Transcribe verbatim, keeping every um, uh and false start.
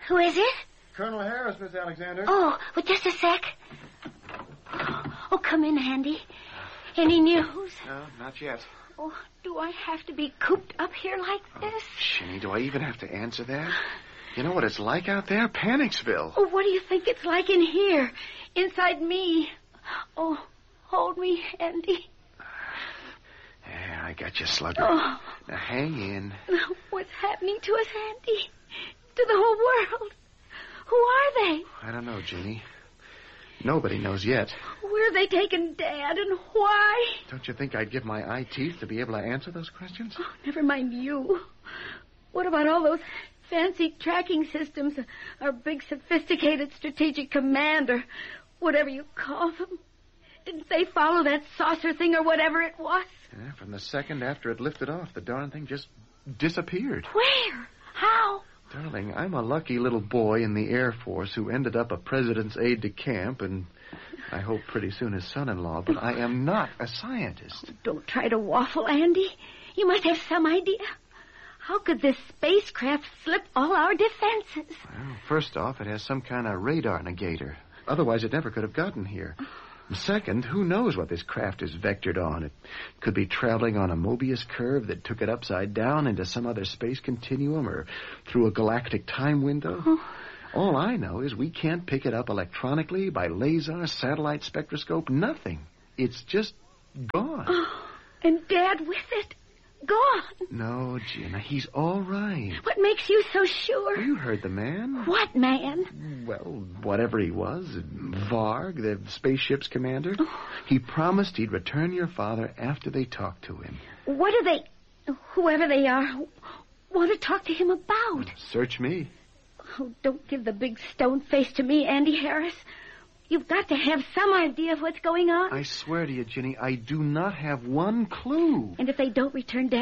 Who is it? Colonel Harris, Miss Alexander. Oh, well, just a sec. Oh, come in, Andy. Any news? No, not yet. Oh, do I have to be cooped up here like this? Oh, Shinny, do I even have to answer that? You know what it's like out there? Panicsville. Oh, what do you think it's like in here? Inside me? Oh, hold me, Andy. Yeah, I got you, Slugger. Oh. Now, hang in. What's happening to us, Andy? To the whole world? Who are they? I don't know, Jeannie. Nobody knows yet. Where are they taking Dad, and why? Don't you think I'd give my eye teeth to be able to answer those questions? Oh, never mind you. What about all those fancy tracking systems, our big sophisticated strategic command, or whatever you call them? Didn't they follow that saucer thing or whatever it was? Yeah, from the second after it lifted off, the darn thing just disappeared. Where? How? Darling, I'm a lucky little boy in the Air Force who ended up a president's aide-de-camp and I hope pretty soon his son-in-law, but I am not a scientist. Oh, don't try to waffle, Andy. You must have some idea. How could this spacecraft slip all our defenses? Well, first off, it has some kind of radar negator. Otherwise, it never could have gotten here. Second, who knows what this craft is vectored on? It could be traveling on a Mobius curve that took it upside down into some other space continuum or through a galactic time window. Oh. All I know is we can't pick it up electronically, by laser, satellite spectroscope, nothing. It's just gone. Oh, and Dad with it? Gone. No, Gina, he's all right. What makes you so sure? You heard the man. What man? Well, whatever he was, Varg, the spaceship's commander. Oh. He promised he'd return your father after they talked to him. What do they, whoever they are, want to talk to him about? Search me. Oh, don't give the big stone face to me, Andy Harris. You've got to have some idea of what's going on. I swear to you, Ginny, I do not have one clue. And if they don't return Dad